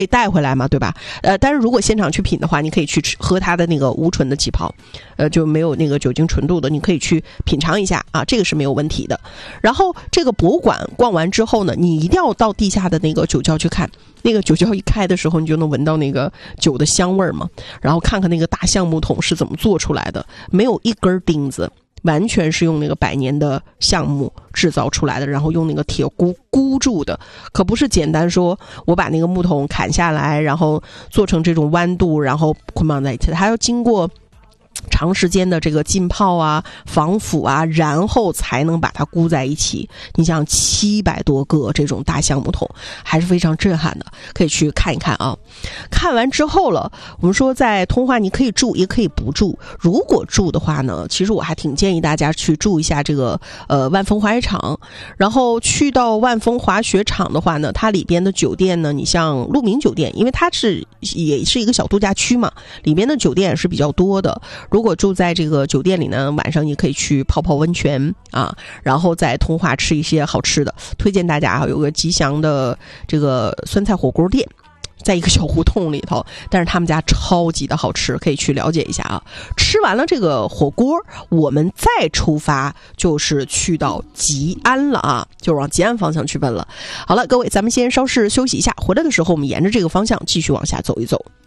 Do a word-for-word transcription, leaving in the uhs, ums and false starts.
带回来嘛，对吧？呃，但是如果现场去品的话，你可以去吃喝它的那个无醇的气泡，呃，就没有那个酒精纯度的，你可以去品尝一下啊，这个是没有问题的。然后这个博物馆逛完之后呢，你一定要到地下的那个酒窖去看，那个酒窖一开的时候，你就能闻到那个酒的香味嘛，然后看看那个大橡木桶是怎么做出来的，没有一根钉子。完全是用那个百年的橡木制造出来的，然后用那个铁箍箍住的，可不是简单说我把那个木桶砍下来，然后做成这种弯度，然后捆绑在一起，还要经过长时间的这个浸泡啊、防腐啊，然后才能把它箍在一起。你想七百多个这种大橡木桶，还是非常震撼的，可以去看一看啊。看完之后了，我们说在通化你可以住也可以不住。如果住的话呢，其实我还挺建议大家去住一下这个呃万丰滑雪场。然后去到万丰滑雪场的话呢，它里边的酒店呢，你像鹿鸣酒店，因为它是也是一个小度假区嘛，里边的酒店也是比较多的。如果住在这个酒店里呢，晚上你可以去泡泡温泉啊，然后在通化吃一些好吃的。推荐大家啊，有个吉祥的这个酸菜火锅店，在一个小胡同里头，但是他们家超级的好吃，可以去了解一下啊。吃完了这个火锅，我们再出发就是去到吉安了啊，就往吉安方向去奔了。好了，各位，咱们先稍事休息一下，回来的时候我们沿着这个方向继续往下走一走。